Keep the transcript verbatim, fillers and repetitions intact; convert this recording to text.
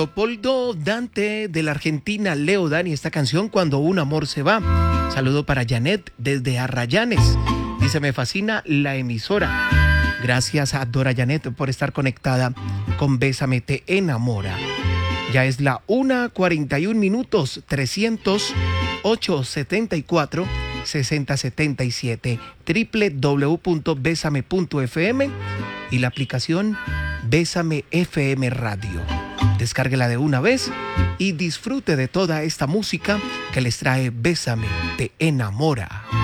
Leopoldo Dante de la Argentina, Leo Dani, esta canción Cuando un amor se va. Saludo para Janet desde Arrayanes. Dice, me fascina la emisora. Gracias a Dora Janet por estar conectada con Bésame te enamora. Ya es la una cuarenta y un minutos, trescientos ocho setenta y cuatro sesenta setenta y siete, doble u doble u doble u punto besame punto efe eme y la aplicación Bésame F M Radio. Descárguela de una vez y disfrute de toda esta música que les trae Bésame te enamora.